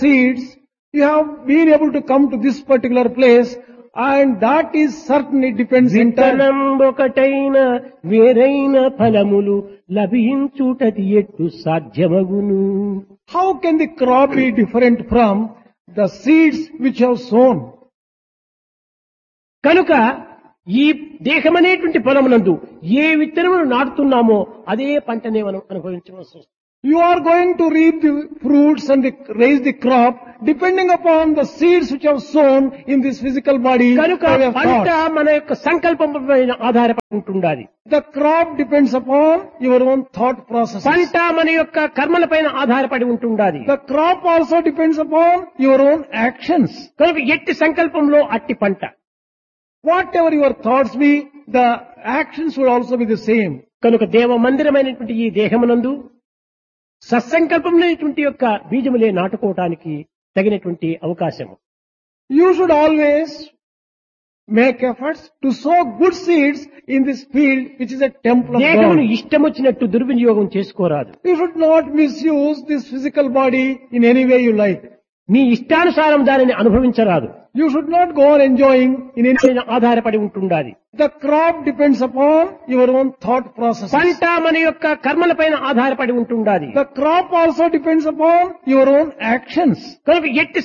seeds, you have been able to come to this particular place, and that is certainly depends entirely. విత్తనం ఒకటైన వేరైన ఫలములు లభించుటది ఎట్టు సాధ్యమగును. How can the crop be different from the seeds which you have sown? కనుక ఈ దేహమనేటువంటి పొలమునందు ఏ విత్తనములు నాటుతున్నామో అదే పంటనే మనం అనుభవించవలసి వస్తుంది. You are going to reap the fruits and raise the crop depending upon the seeds which you have sown in this physical body. కనుక by way of పంట thought. మన యొక్క సంకల్పం పైన ఆధారపడి ఉంటుండాలి. The crop depends upon your own thought process. పంట మన యొక్క కర్మల పైన ఆధారపడి ఉంటుండాలి. The crop also depends upon your own actions. కనుక ఎట్టి సంకల్పంలో అట్టి పంట. Whatever your thoughts be, the actions would also be the same. కనుక దేవ మందిరమైనటువంటి ఈ దేహమునందు సత్సంకల్పమైనటువంటి యొక్క బీజములే నాటుకోవటానికి తగినటువంటి అవకాశము. You should always make efforts to sow good seeds in this field which is a temple of దేహమును God. ఇష్టమొచ్చినట్టు దుర్వినియోగం చేసుకోరాదు. You should not misuse this physical body in any way you like. నీ ఇష్టానుసారం దానిని అనుభవించరాదు. You should not go on enjoying in any way. ఆధారపడి ఉంటుండాలి. The crop depends upon your own thought process. పంట మన యొక్క కర్మల పైన ఆధారపడి ఉంటుండాలి. The crop also depends upon your own actions. కనుక ఎట్టి